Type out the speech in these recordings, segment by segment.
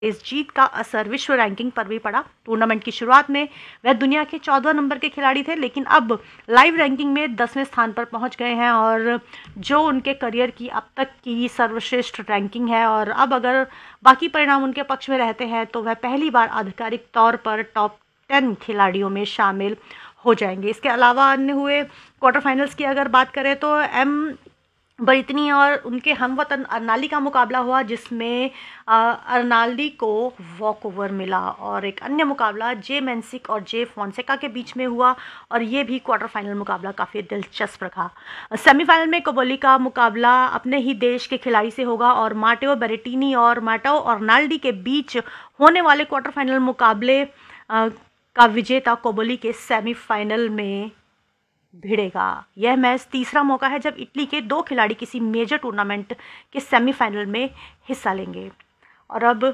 इस जीत का असर विश्व रैंकिंग पर भी पड़ा। टूर्नामेंट की शुरुआत में वह दुनिया के 14 नंबर के खिलाड़ी थे, लेकिन अब लाइव रैंकिंग में 10वें स्थान पर पहुंच गए हैं, और जो उनके करियर की अब तक की सर्वश्रेष्ठ रैंकिंग है। और अब अगर बाकी परिणाम उनके पक्ष में रहते हैं तो वह पहली बार आधिकारिक तौर पर टॉप 10 खिलाड़ियों में शामिल हो जाएंगे। इसके अलावा अन्य हुए क्वार्टर फाइनल्स की अगर बात करें तो एम बरितनी और उनके हमवतन अर्नाल्डी का मुकाबला हुआ, जिसमें अर्नाल्डी को वॉकओवर मिला। और एक अन्य मुकाबला जे मेंसिक और जे फोंसेका के बीच में हुआ, और ये भी क्वार्टर फाइनल मुकाबला काफ़ी दिलचस्प रहा। सेमीफाइनल में कोबोली का मुकाबला अपने ही देश के खिलाड़ी से होगा, और माटेओ बेरेटिनी और माटेओ अर्नाल्डी के बीच होने वाले क्वार्टर फाइनल मुकाबले का विजेता कोबोली के सेमीफाइनल में भिड़ेगा। यह मैच तीसरा मौका है जब इटली के 2 खिलाड़ी किसी मेजर टूर्नामेंट के सेमीफाइनल में हिस्सा लेंगे। और अब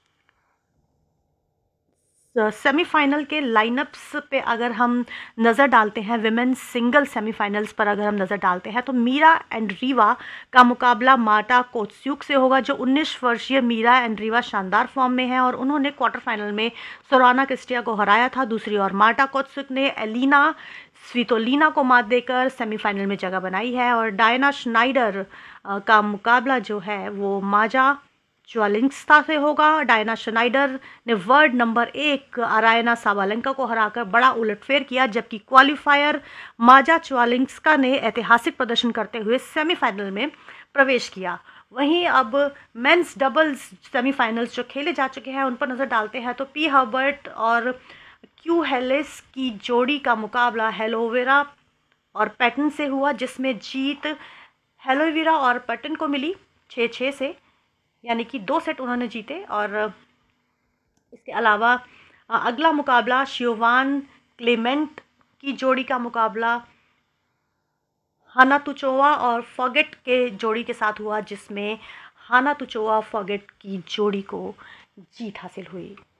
सेमीफाइनल के लाइनअप्स पे अगर हम नज़र डालते हैं, विमेंस सिंगल सेमीफाइनल्स पर अगर हम नज़र डालते हैं तो मीरा एंड्रीवा का मुकाबला मार्टा कोत्स्युक से होगा। जो 19 वर्षीय मीरा एंड्रीवा शानदार फॉर्म में है, और उन्होंने क्वार्टर फाइनल में सोराना क्रिस्टिया को हराया था। दूसरी ओर मार्टा कोत्स्युक ने एलिना स्वितोलिना को मात देकर सेमीफाइनल में जगह बनाई है। और डायना श्नाइडर का मुकाबला जो है वो माजा च्वालिंस्का से होगा। डायना श्नाइडर ने वर्ल्ड नंबर 1 अरायना साबालेंका को हराकर बड़ा उलटफेर किया, जबकि क्वालिफायर माजा च्वालिंस्का ने ऐतिहासिक प्रदर्शन करते हुए सेमीफाइनल में प्रवेश किया। वहीं अब मेंस डबल्स सेमीफाइनल्स जो खेले जा चुके हैं उन पर नज़र डालते हैं तो पी हर्बर्ट और क्यू हेलिस की जोड़ी का मुकाबला हेलोवेरा और पैटन से हुआ, जिसमें जीत हेलोवेरा और पैटन को मिली 6-6 से, यानी कि 2 सेट उन्होंने जीते। और इसके अलावा अगला मुकाबला शियोवान क्लेमेंट की जोड़ी का मुकाबला हाना तुचोवा और फॉगेट के जोड़ी के साथ हुआ, जिसमें हाना तुचोवा फॉगेट की जोड़ी को जीत हासिल हुई।